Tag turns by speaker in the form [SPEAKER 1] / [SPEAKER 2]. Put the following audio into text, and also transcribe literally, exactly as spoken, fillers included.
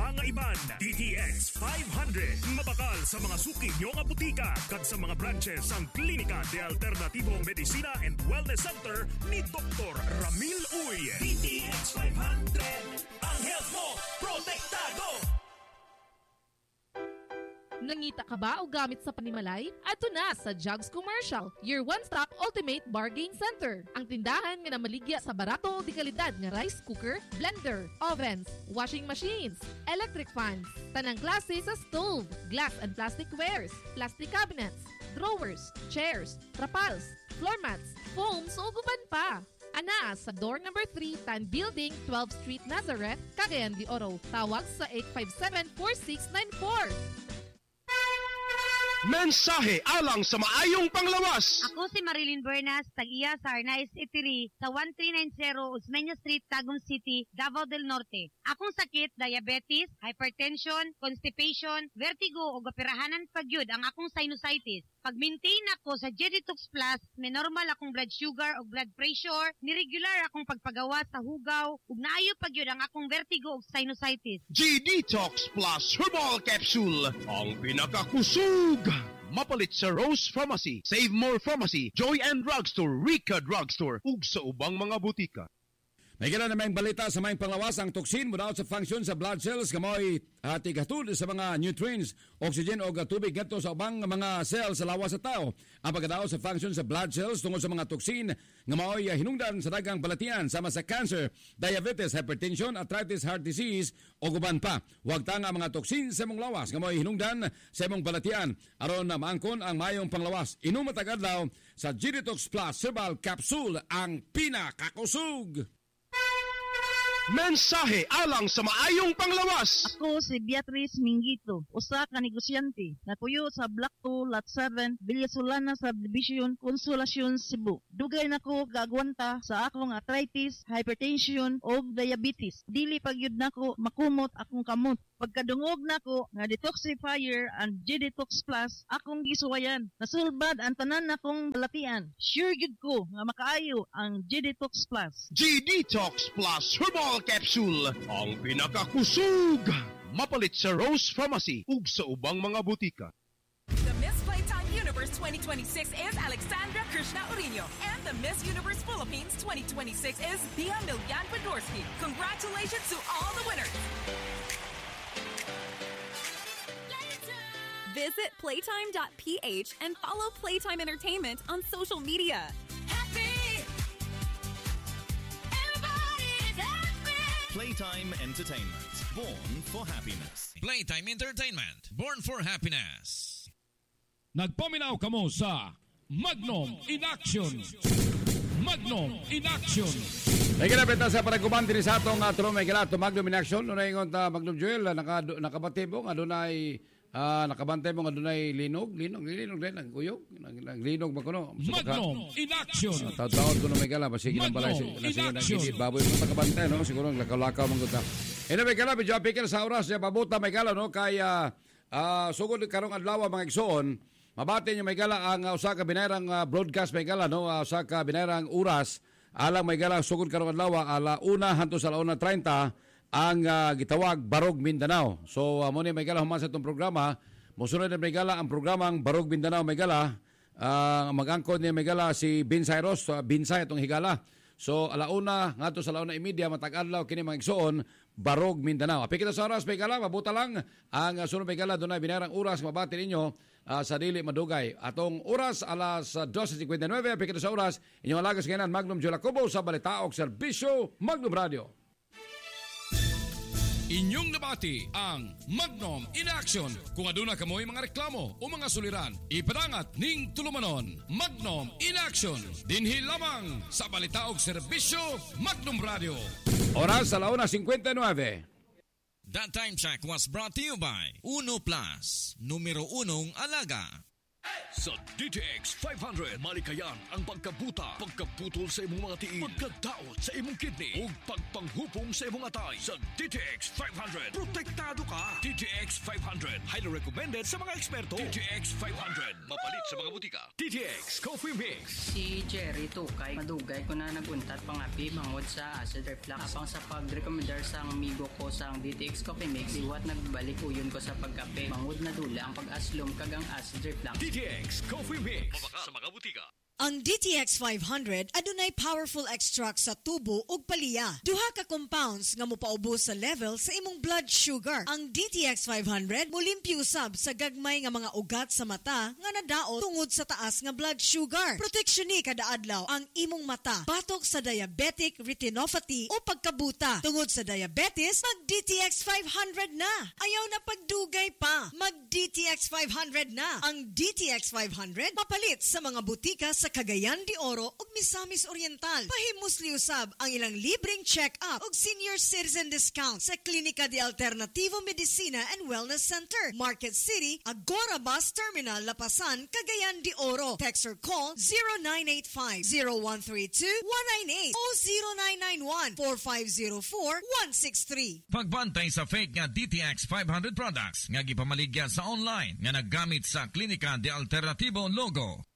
[SPEAKER 1] mga iban. D T X five hundred. Mabakal sa mga suki nyo nga butika kag sa mga branches ang Klinika de Alternatibong Medicina and Wellness Center ni Doktor Ramil Uy. D T X five hundred. Ang health mo, protektado!
[SPEAKER 2] Nangita ka ba o gamit sa panimalay? Ato na sa Jugs Commercial, your one-stop ultimate bargain center. Ang tindahan nga namaligya sa barato di kalidad nga rice cooker, blender, ovens, washing machines, electric fans, tanang klase sa stove, glass and plastic wares, plastic cabinets, drawers, chairs, trapals, floor mats, foams o guban pa. Ana sa door number three, Tan Building, twelfth Street, Nazareth, Cagayan de Oro. Tawag sa eight five seven, four six nine four.
[SPEAKER 3] Mensahe alang sa maayong panglawas.
[SPEAKER 4] Ako si Marilyn Buenas, tag-iya sa Arnaiz Eatery sa thirteen ninety Osmeña Street, Tagum City, Davao del Norte. Akong sakit, diabetes, hypertension, constipation, vertigo o gapirahanan pagyud ang akong sinusitis. Pag-maintain ako sa G-Detox Plus, may normal akong blood sugar o blood pressure, niregular akong pagpagawa sa hugaw, ug naayo pagyud ang akong vertigo o sinusitis.
[SPEAKER 3] G-Detox Plus Herbal Capsule, ang pinakakusog. Mapalit sa Rose Pharmacy, Save More Pharmacy, Joy and Drugstore, Rica Drugstore, ug sa ubang mga butika.
[SPEAKER 5] May gila na may balita sa may panglawas ang toxin mula sa function sa blood cells kamoy hati gatud sa mga nutrients, oxygen o tubig gato sa ubang mga cells sa lawas sa tao. Ang pagkatao sa function sa blood cells tungod sa mga toxin nga maoy hinungdan sa dagang balatian sama sa cancer, diabetes, hypertension, arthritis, heart disease o guban pa. Huwag tanga mga toxin sa mong lawas nga maoy hinungdan sa mong balatian aron na maangkon ang mayong panglawas. Inom matag adlaw sa G-Detox Plus Herbal Capsule, ang pinakakusog.
[SPEAKER 3] Mensahe alang sa maayong panglawas.
[SPEAKER 6] Ako si Beatrice Mingito, usa ka negosyante na kuyo sa Block two, Lot seven, Villasolana Subdivision, Consolacion, Cebu. Dugay nako gagwanta sa akong arthritis, hypertension o diabetes. Dili pagyud nako makumot akong kamot. Pagkadungog nako nga detoxifier and G-Detox Plus, akong gisuwayan. Nasulbad ang tanan nakong balatian. Sure gid ko nga makaayo ang G-Detox Plus.
[SPEAKER 3] G-Detox Plus Herbal Capsule, ang pinakakusog. Mapalit sa Rose Pharmacy ug sa ubang mga butika.
[SPEAKER 7] The Miss Playtime Universe twenty twenty-six is Alexandra Krishna Urino, and the Miss Universe Philippines twenty twenty-six is Bia Milyan Podorski. Congratulations to all the winners. Visit playtime dot p h and follow Playtime Entertainment on social media. Happy! Everybody's happy!
[SPEAKER 8] Playtime Entertainment, born for happiness.
[SPEAKER 9] Playtime Entertainment, born for happiness.
[SPEAKER 10] Nagpaminaw kamo sa Magnum in Action. Magnum in Action.
[SPEAKER 5] May kinapit na sa paraguban din sa atong uh, tulong may kilato Magnum in Action. Doon ay ingon ta Magnum Joel, naka, nakabati mo nga doon ay Ah, nakabantay mo nga dunay linog, linog, linog din ang kuyog, naglinog ba kuno?
[SPEAKER 10] Magnum in Action.
[SPEAKER 5] Taon-taon kuno may kala, basigi nang balay sige nang gilid baboy mo nakabantay no, siguro lakaw-lakaw man gud ta. Ina may kala medyo pikir sa oras ya pabuta may kala no kay ah uh, sugod karong adlaw mga igsoon. Mabati niyo may kala ang uh, usa ka binayrang uh, broadcast may kala no, uh, usa ka binayrang oras alang may kala sugod karong adlaw ala una hantud sa alauna treinta ang uh, gitawag Barog Mindanao. So uh, muna may gala human sa itong programa. Musunod na may gala ang programang Barog Mindanao may gala. Uh, mag-angkod niya may gala si Binsay Ross, uh, Binsay itong higala. So alauna, nga to sa alauna imedya, matag-adlaw kini mga igsoon, Barog Mindanao. Api kita sa oras may gala, mabuta lang. Ang uh, sunod may gala, doon ay binarang oras, mabati ninyo uh, sa dili madugay. Atong oras alas uh, twelve fifty-nine, api kita sa oras, inyong alagas ngayon, Magnum Jolacobo sa Balitaok Serbisyo, Magnum Radio.
[SPEAKER 10] Inyong nabati ang Magnum in Action. Kung aduna kamoy mga reklamo o mga suliran, ipadangat ning tulumanon. Magnum in Action. Dinhi lamang sa Balitaog Serbisyo, Magnum Radio.
[SPEAKER 5] Oras sa alauna fifty-nine.
[SPEAKER 9] That time check was brought to you by Uno Plus, numero unong alaga.
[SPEAKER 1] Sa D T X five hundred, malikayan ang pagkabuta, pagkaputol sa imong mga tiil, pagkadaot sa imong kidney, ug pagpanghupong sa imong atay. Sa D T X five hundred, protektado ka. D T X five hundred, highly recommended sa mga eksperto. D T X five hundred, mapalit sa mga butika. D T X Coffee Mix.
[SPEAKER 11] Si Jerry Tukay, madugay ko na naguntat pangapi mangod sa acid reflux. Apang sa pag-recommendar sa amigo ko sa D T X Coffee Mix, iwat nagbalik uyon ko sa pagkape. Mangod na dula ang pag-aslom kagang acid reflux.
[SPEAKER 1] D T X Coffee Mix. Mabaka sa mga butika.
[SPEAKER 12] Ang D T X five hundred adunay powerful extract sa tubo ug palya. Duha ka compounds nga mopaubos sa level sa imong blood sugar. Ang D T X five hundred mulimpyo sab sa gagmay nga mga ugat sa mata nga nadaot tungod sa taas nga blood sugar. Proteksyon ni kada adlaw ang imong mata batok sa diabetic retinopathy o pagkabuta. Tungod sa diabetes, mag D T X five hundred na. Ayaw na pagdugay pa. Mag D T X five hundred na. Ang D T X five hundred mapalit sa mga butika sa Cagayan de Oro ug Misamis Oriental. Pahimusli usab ang ilang libreng check-up ug senior citizen discount sa Klinika de Alternativo Medicina and Wellness Center, Market City, Agora Bus Terminal, Lapasan, Cagayan de Oro. Text or call zero nine eight five, zero one three two, one nine eight o zero nine nine one, four five zero four, one six three.
[SPEAKER 9] Pagbantay sa fake nga D T X five hundred products nga gipamaligya sa online nga naggamit sa Klinika de Alternativo logo.